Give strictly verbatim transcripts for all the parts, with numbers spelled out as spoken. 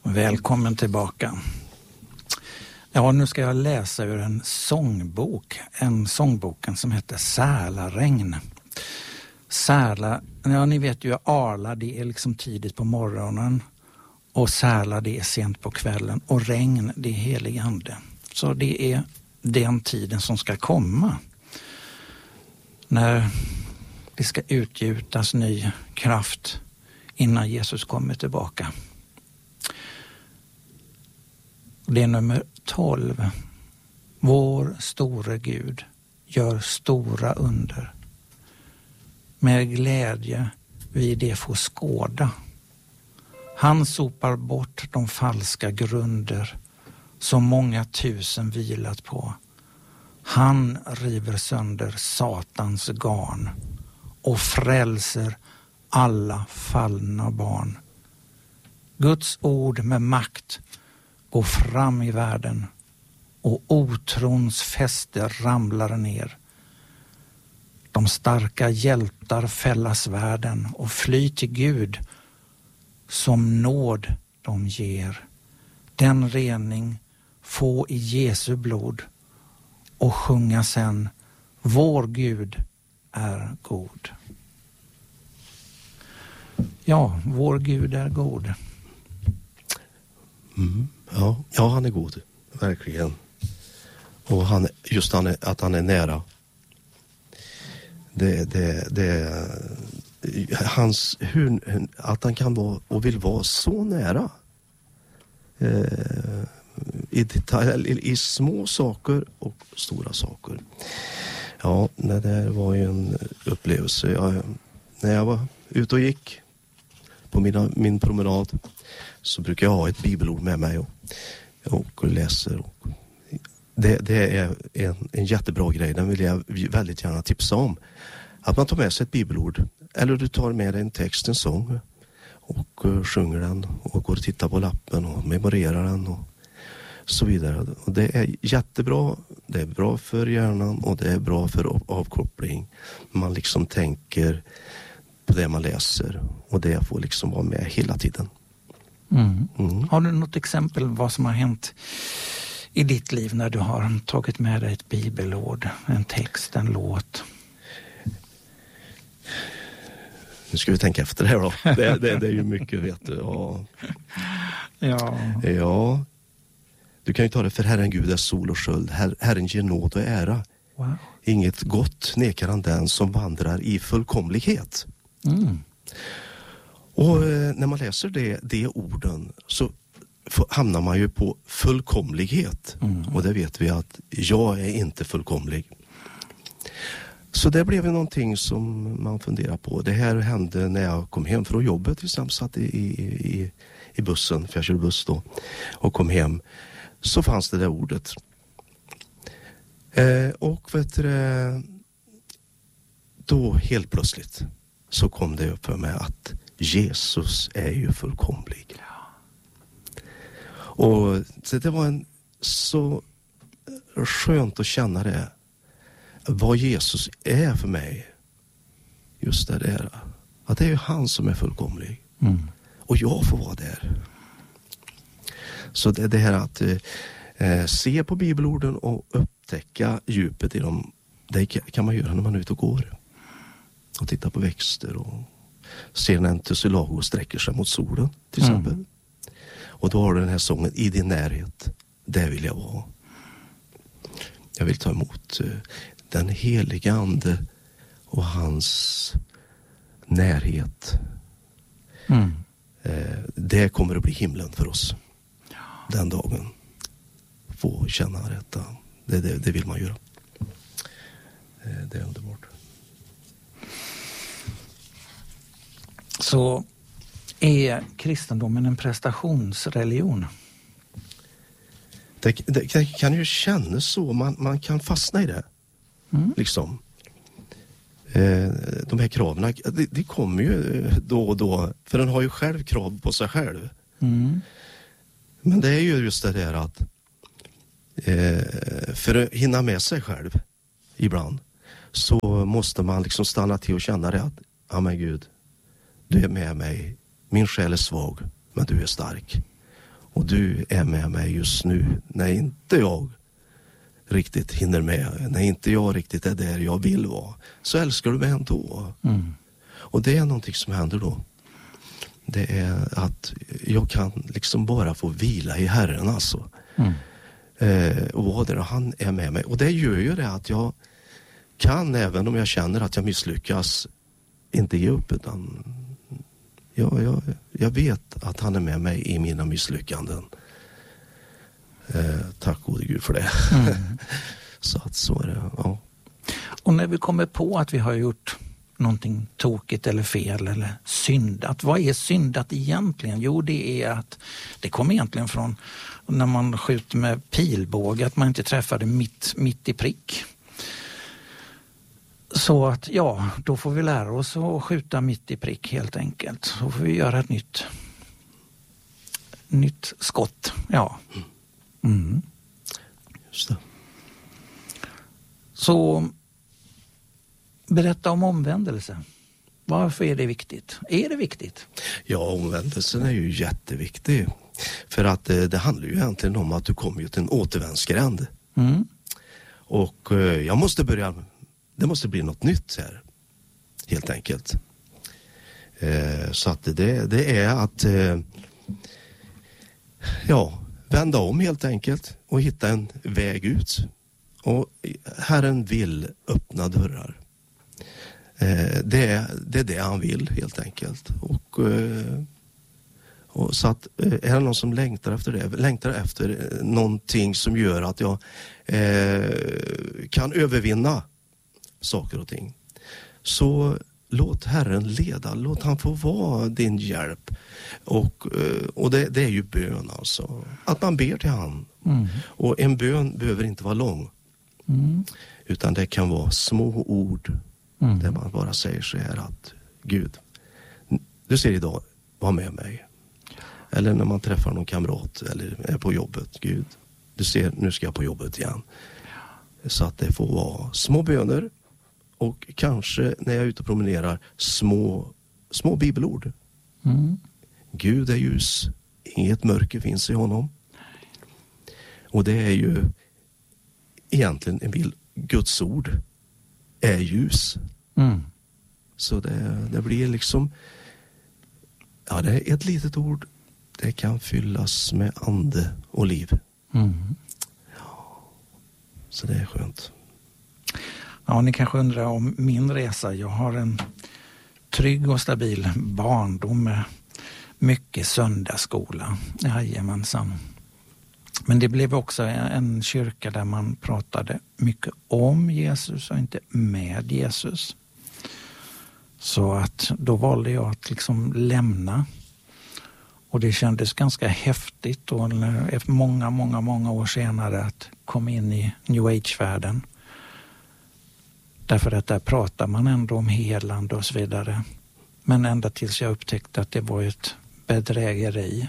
Välkommen tillbaka. Ja, nu ska jag läsa ur en sångbok. En sångboken som heter Särlaregn. Särla, ja ni vet ju Arla, det är liksom tidigt på morgonen. Och Särla, det är sent på kvällen. Och regn, det är helig ande. Så det är den tiden som ska komma. När det ska utgjutas ny kraft innan Jesus kommer tillbaka. Det är nummer tolv. Vår store Gud gör stora under. Med glädje vi det får skåda. Han sopar bort de falska grunder som många tusen vilat på. Han river sönder Satans garn och frälser alla fallna barn. Guds ord med makt går fram i världen och otrons fäste ramlar ner. De starka hjältar fällas världen och fly till Gud som nåd de ger. Den rening få i Jesu blod och sjunga sen: vår Gud är god. Ja, vår Gud är god. Mm, ja, ja, han är god, verkligen. Och han, just han är, att han är nära. Det, det, det hans, hur, att han kan vara och vill vara så nära. Eh, i, detalj, i, i små saker och stora saker. Ja, det där var ju en upplevelse. Jag, när jag var ute och gick på mina, min promenad så brukar jag ha ett bibelord med mig och, och läser. Och det, det är en, en jättebra grej. Den vill jag väldigt gärna tipsa om. Att man tar med sig ett bibelord. Eller du tar med dig en text, en sång. Och uh, sjunger den. Och går och tittar på lappen och memorerar den. Och så vidare. Och det är jättebra. Det är bra för hjärnan. Och det är bra för avkoppling. Man liksom tänker på det man läser. Och det får liksom vara med hela tiden. Mm. Mm. Har du något exempel vad som har hänt i ditt liv när du har tagit med dig ett bibelord, en text, en låt? Nu ska vi tänka efter det här då. Det, det, det är ju mycket, vet du. Ja. Ja. Ja. Du kan ju ta det: för Herren Gud är sol och sköld. Her, Herren ger nåd och ära. Wow. Inget gott nekar han den som vandrar i fullkomlighet. Mm. Och eh, när man läser det, det orden så får, hamnar man ju på fullkomlighet. Mm. Och det vet vi att jag är inte fullkomlig. Så det blev ju någonting som man funderar på. Det här hände när jag kom hem från jobbet. Till exempel satt i, i, i bussen, för jag körde buss då. Och kom hem. Så fanns det där ordet. Eh, och vet du, då helt plötsligt så kom det upp för mig att Jesus är ju fullkomlig. Och så det var en så skönt att känna det. Vad Jesus är för mig. Just det där. Att det är ju han som är fullkomlig. Mm. Och jag får vara där. Så det, det här att eh, se på bibelorden och upptäcka djupet i dem. Det kan man göra när man är ute och går. Och tittar på växter och ser när en tussilago sträcker sig mot solen till exempel. Mm. Och då har du den här sången: i din närhet, där vill jag vara. Jag vill ta emot eh, den heliga ande och hans närhet. Mm. Eh, det kommer att bli himlen för oss. Ja. Den dagen. Få känna detta. Det, det, det vill man göra. Eh, det är underbart. Så är kristendomen en prestationsreligion? Det, det, det kan ju kännas så. Man, man kan fastna i det. Mm. Liksom. Eh, de här kraven, det, det kommer ju då och då. För den har ju själv krav på sig själv. Mm. Men det är ju just det där att eh, för att hinna med sig själv ibland så måste man liksom stanna till och känna det att ja men Gud, du är med mig. Min själ är svag, men du är stark. Och du är med mig just nu när inte jag riktigt hinner med. När inte jag riktigt är där jag vill vara. Så älskar du mig ändå. Mm. Och det är någonting som händer då. Det är att jag kan liksom bara få vila i Herren alltså. Mm. Eh, och vara där och han är med mig. Och det gör ju det att jag kan, även om jag känner att jag misslyckas, inte ge upp, utan jag, jag, jag vet att han är med mig i mina misslyckanden. Eh, tack gode Gud för det. Mm. Så att så är det, ja. Och när vi kommer på att vi har gjort någonting tokigt eller fel eller syndat. Vad är syndat egentligen? Jo, det är att det kommer egentligen från när man skjuter med pilbåge, att man inte träffade mitt, mitt i prick. Så att ja, då får vi lära oss att skjuta mitt i prick helt enkelt. Så får vi göra ett nytt, nytt skott. Ja. Mm. Just det. Så berätta om omvändelse. Varför är det viktigt? Är det viktigt? Ja, omvändelsen är ju jätteviktig. För att det, det handlar ju egentligen om att du kommer ju till en återvändsgränd. Mm. Och eh, jag måste börja, det måste bli något nytt här. Helt enkelt. Eh, så att det, det är att eh, ja, vända om helt enkelt och hitta en väg ut. Och Herren vill öppna dörrar. Eh, det, är, det är det han vill helt enkelt. Och, eh, och så att eh, är det någon som längtar efter det, längtar efter eh, någonting som gör att jag eh, kan övervinna saker och ting, så låt Herren leda, låt han få vara din hjälp. Och, och det, det är ju bön alltså. Att man ber till han. Mm. Och en bön behöver inte vara lång. Mm. Utan det kan vara små ord. Mm. Där man bara säger så här att Gud, du ser idag, var med mig. Eller när man träffar någon kamrat eller är på jobbet. Gud, du ser, nu ska jag på jobbet igen. Så att det får vara små böner. Och kanske när jag är ute och promenerar små, små bibelord. Mm. Gud är ljus. Inget mörker finns i honom. Och det är ju egentligen en bild. Guds ord är ljus. Mm. Så det, det blir liksom, ja, det är ett litet ord. Det kan fyllas med ande och liv. Mm. Ja, så det är skönt. Ja, ni kanske undrar om min resa. Jag har en trygg och stabil barndom med mycket söndagsskola. Jajamensan. Men det blev också en kyrka där man pratade mycket om Jesus och inte med Jesus. Så att då valde jag att liksom lämna. Och det kändes ganska häftigt och efter många, många, många år senare att komma in i New Age-världen. Därför att där pratar man ändå om helande och så vidare. Men ända tills jag upptäckte att det var ett bedrägeri.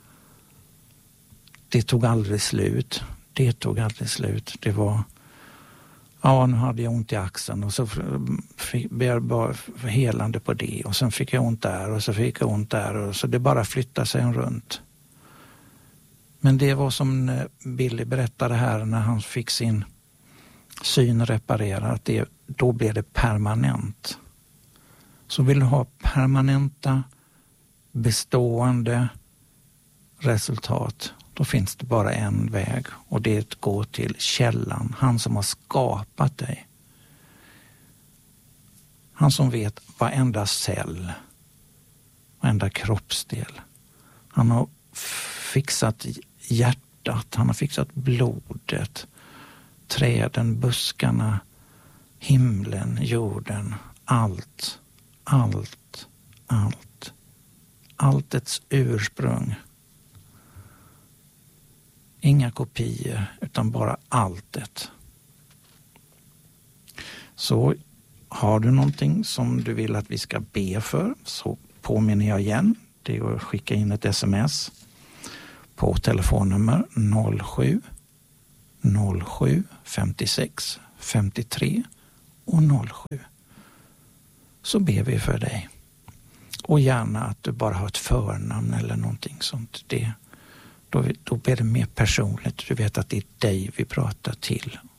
Det tog aldrig slut. Det tog aldrig slut. Det var, ja, nu hade jag ont i axeln och så fick jag bara helande på det. Och sen fick jag ont där och så fick jag ont där. Och så det bara flyttade sig runt. Men det var som Billy berättade här när han fick sin syn reparerad. Att det, då blev det permanent. Så vill du ha permanenta, bestående resultat, då finns det bara en väg och det är att gå till källan, han som har skapat dig. Han som vet varenda cell, varenda kroppsdel. Han har fixat hjärtat, han har fixat blodet, träden, buskarna, himlen, jorden, allt, allt, allt. Alltets ursprung. Inga kopior utan bara alltet. Så har du någonting som du vill att vi ska be för, så påminner jag igen. Det är att skicka in ett sms på telefonnummer noll sju noll sju femtiosex femtiotre och noll sju. Så ber vi för dig. Och gärna att du bara har ett förnamn eller någonting sånt. Det, Då, då blir det mer personligt. Du vet att det är dig vi pratar till